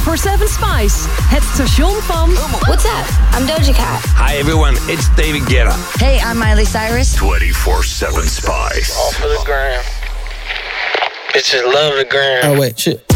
24/7 Spice. Het station van... What's up? I'm Doja Cat. Hi everyone, it's David Guetta. Hey, I'm Miley Cyrus. 24/7 Spice. All for the gram. Bitches love the gram. Oh, wait, shit.